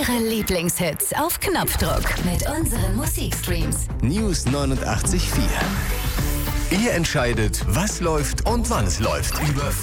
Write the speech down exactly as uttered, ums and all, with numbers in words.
Ihre Lieblingshits auf Knopfdruck mit unseren Musikstreams. News neunundachtzig Komma vier. Ihr entscheidet, was läuft und wann es läuft. Über